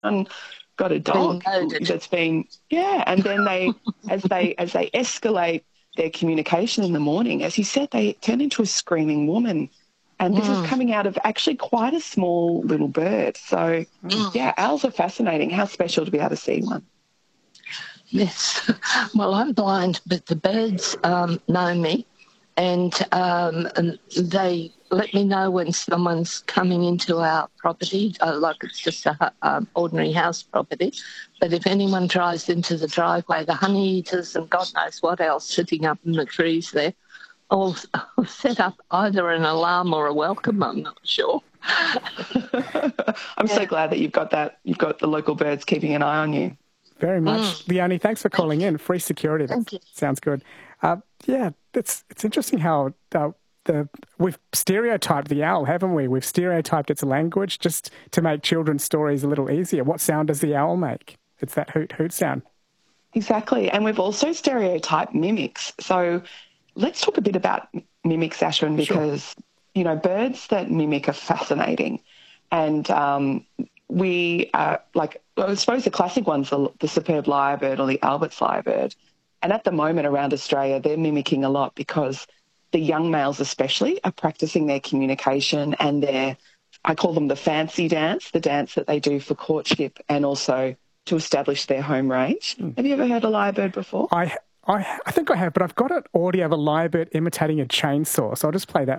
got a Being dog loaded. that's been, yeah. And then as they escalate their communication in the morning, as you said, they turn into a screaming woman. And this is coming out of actually quite a small little bird. So, yeah, owls are fascinating. How special to be able to see one. Yes. Well, I'm blind, but the birds know me, and they let me know when someone's coming into our property, like it's just a ordinary house property. But if anyone drives into the driveway, the honey eaters and God knows what else sitting up in the trees there, I'll set up either an alarm or a welcome, I'm not sure. I'm so glad that you've got the local birds keeping an eye on you. Very much. Leonie, thanks for calling in. Free security. Thank you. Sounds good. It's interesting how we've stereotyped the owl, haven't we? We've stereotyped its language just to make children's stories a little easier. What sound does the owl make? It's that hoot, hoot sound. Exactly. And we've also stereotyped mimics. So let's talk a bit about mimics, Ashwin, because, birds that mimic are fascinating. And I suppose the classic ones are the superb lyrebird or the Albert's lyrebird. And at the moment around Australia, they're mimicking a lot because the young males especially are practicing their communication and I call them the fancy dance, the dance that they do for courtship and also to establish their home range. Have you ever heard a lyrebird before? I think I have, but I've got an audio of a lyrebird imitating a chainsaw, so I'll just play that